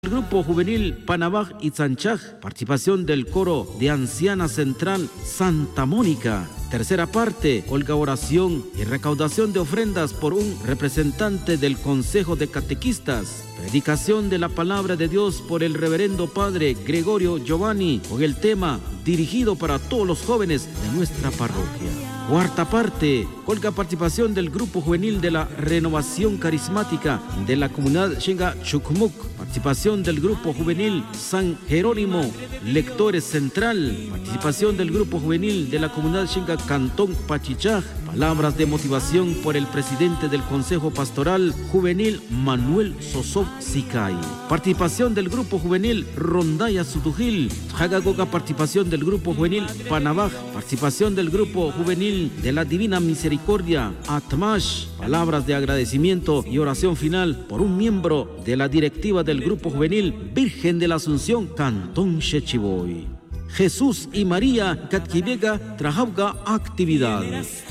El grupo juvenil Panabaj y Tzanchaj, participación del coro de Anciana Central Santa Mónica. Tercera parte, colaboración y recaudación de ofrendas por un representante del Consejo de Catequistas. Predicación de la Palabra de Dios por el Reverendo Padre Gregorio Giovanni con el tema dirigido para todos los jóvenes de nuestra parroquia. Cuarta parte, con la participación del grupo juvenil de la Renovación Carismática de la comunidad Xinga Chucumuc. Participación del grupo juvenil San Jerónimo Lectores Central. Participación del grupo juvenil de la comunidad Xinga Cantón Pachichaj. Palabras de motivación por el presidente del Consejo Pastoral Juvenil Manuel Sosov Sicay. Participación del grupo juvenil Rondaya Sutujil. Jagagoga, participación del grupo juvenil Panabaj. Participación del grupo juvenil de la Divina Misericordia Atmash. Palabras de agradecimiento y oración final por un miembro de la directiva del grupo juvenil Virgen de la Asunción Cantón Chechiboy. Jesús y María Catkivega Trajauga actividad.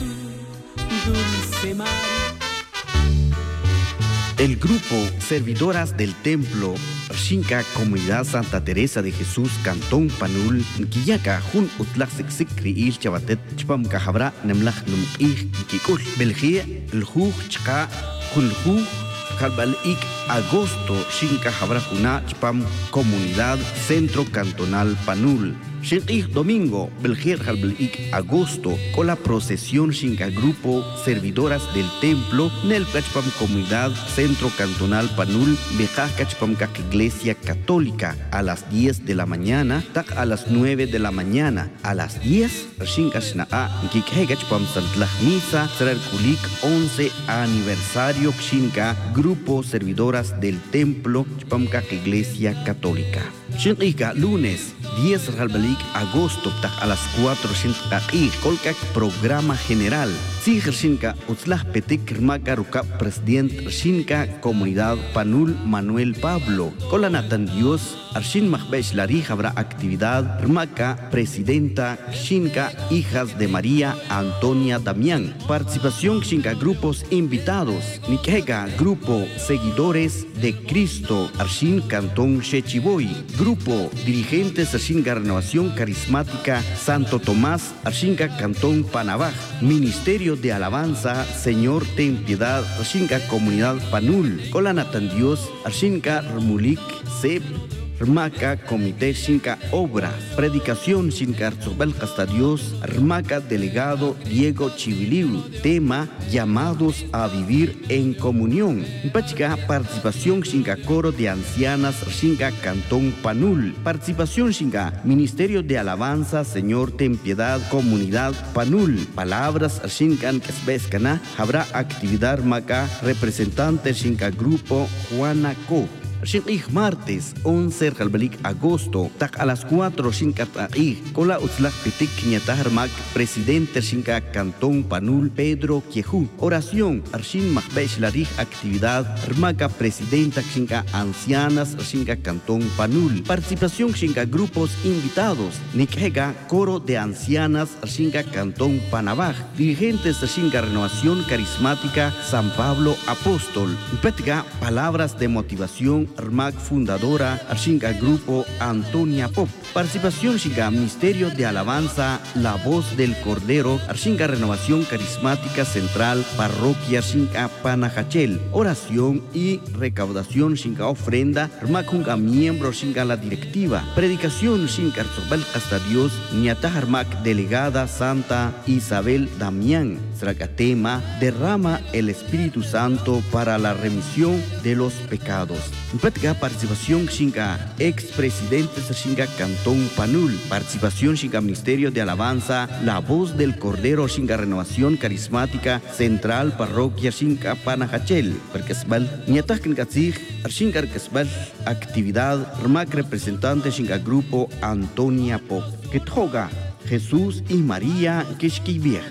El grupo Servidoras del Templo Xinca Comunidad Santa Teresa de Jesús Cantón Panul Nkiyaca Jun Utlak Sikri Il Chabatet Chpam Cahabra Nemlach Num Kikul Belgia El Juj Chka Kulju Kalbal Ik Agosto Xinca Habra Juna Chpam Comunidad Centro Cantonal Panul. Xinqih Domingo, Belgier Halblik Agosto, con la procesión Xinca Grupo Servidoras del Templo, Nel Cachpam Comunidad Centro Cantonal Panul, Bejaj Cachpam Iglesia Católica, a las 10 de la mañana, tak a las 9 de la mañana, a las 10, Xinca Xnaa, Kikhe Cachpam Santlaj Misa, Serar Kulik 11 aniversario Xinca Grupo Servidoras del Templo, Chpam Iglesia Católica. Xinqihka lunes 10 Halbalik agosto a las 4 Xinqaqih Kolkak programa general. Sijer Xinca Utzlah Petik Rmaka Ruka presidente Xinca Comunidad Panul Manuel Pablo. Colanatan Dios Arshin Mahbesh Lari habrá actividad Rmaka presidenta Xinca Hijas de María Antonia Damián. Participación Xinca grupos invitados. Nikega Grupo Seguidores de Cristo Arshin Cantón Chechiboy. Grupo Dirigentes Xinca Renovación Carismática Santo Tomás Xinca Cantón Panabaj. Ministerio de Alabanza Señor Ten Piedad Xinca Comunidad Panul. Colanatan Dios Xinca Rmulik Seb Rmaka Comité Xinca Obra. Predicación Xinca Arzobel hasta Dios Rmaka Delegado Diego Chibiliu. Tema Llamados a vivir en comunión. Pachica participación Xinca Coro de Ancianas Xinca Cantón Panul. Participación Xinca Ministerio de Alabanza Señor Ten Piedad Comunidad Panul. Palabras Xinca Kesbeskana. Habrá actividad Maca representante Xinca Grupo Juanaco. Xinqih martes 11 Halbalik agosto tak a las 4 Xinca Taih Kola Utzlak Pitik Ñataharmak presidente Xinca Cantón Panul Pedro Quiejú. Oración Arshin Mahbesh Larij actividad Rmaka presidenta Xinca Ancianas Xinca Cantón Panul. Participación Xinca grupos invitados. Nikhega Coro de Ancianas Xinca Cantón Panabaj. Dirigentes Xinca Renovación Carismática San Pablo Apóstol. Petga palabras de motivación Rmak fundadora Xinca Grupo Antonia Pop. Participación Xinca Ministerio de Alabanza La Voz del Cordero Xinca Renovación Carismática Central Parroquia Xinca Panajachel. Oración y recaudación Xinca ofrenda Rmak Junga miembro Xinca la directiva. Predicación Xinca Arzobel hasta Dios Ñatah Rmak delegada Santa Isabel Damián. Sracatema derrama el Espíritu Santo para la remisión de los pecados. Petga participación Xinca expresidentes Xinca Cantón Panul. Participación Xinca Ministerio de Alabanza La Voz del Cordero Xinca Renovación Carismática Central Parroquia Xinca Panajachel. Perkesbal Ñatah Kinkatzig Xinca Kesbal actividad Rmak representante Xinca Grupo Antonia Pop. Kethoga Jesús y María Kishkiviej.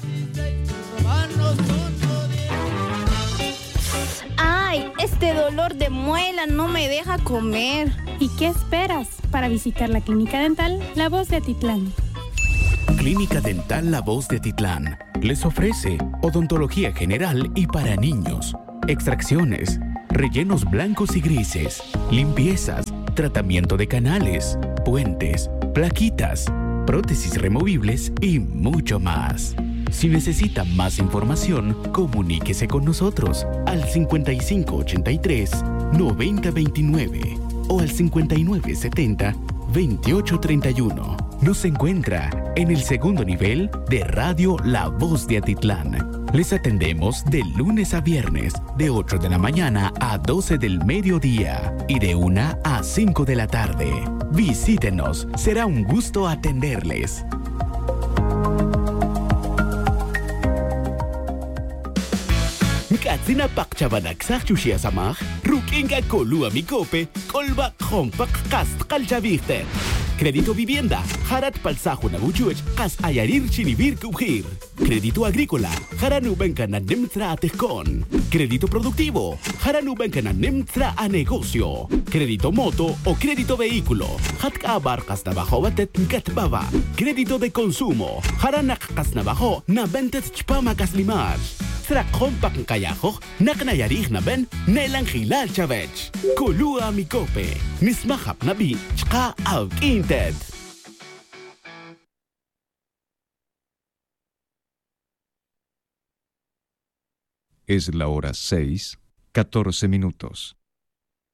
Este dolor de muela no me deja comer. ¿Y qué esperas para visitar la Clínica Dental La Voz de Atitlán? Clínica Dental La Voz de Atitlán les ofrece odontología general y para niños, extracciones, rellenos blancos y grises, limpiezas, tratamiento de canales, puentes, plaquitas, prótesis removibles y mucho más. Si necesita más información, comuníquese con nosotros al 5583-9029 o al 5970-2831. Nos encuentra en el segundo nivel de Radio La Voz de Atitlán. Les atendemos de lunes a viernes, de 8 de la mañana a 12 del mediodía y de 1 a 5 de la tarde. Visítenos, será un gusto atenderles. Katsina pakchabanak sa chushia samach, rukinga kolua mikope, kolba kompak kast kalchaviste. Crédito vivienda, harat palsajo na buchuech, kas ayarir chinibir kubhir. Crédito agrícola, haranubenka na nemtra atejkon. Crédito productivo, haranubenka na nemtra a negocio. Crédito moto o crédito vehículo, hatka abarkas na bajo batet katbaba. Crédito de consumo, haranak kas na bajo na bentet chpamakas limar. Tra kompak kayajo, naknayarih na ben, nelang hilal chavech. Kulua mikope, mismahap na bi, chka av inted. Es la hora 6:14.